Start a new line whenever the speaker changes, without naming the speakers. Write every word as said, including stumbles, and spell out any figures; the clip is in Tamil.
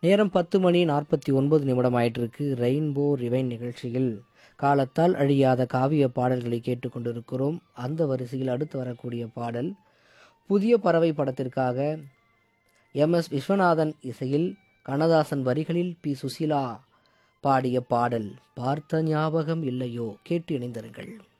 நேரம் பத்து மணி நாற்பத்தி ஒன்பது நிமிடம் ஆயிட்டிருக்கு. ரெயின்போ ரிவைன் நிகழ்ச்சியில் காலத்தால் அழியாத காவிய பாடல்களை கேட்டுக்கொண்டிருக்கிறோம். அந்த வரிசையில் அடுத்து வரக்கூடிய பாடல் புதிய பறவை படத்திற்காக எம் எஸ் விஸ்வநாதன் இசையில் கண்ணதாசன் வரிகளில் பி சுசீலா பாடிய பாடல் பார்த்த ஞாபகம் இல்லையோ. கேட்டு இணைந்திருங்கள்.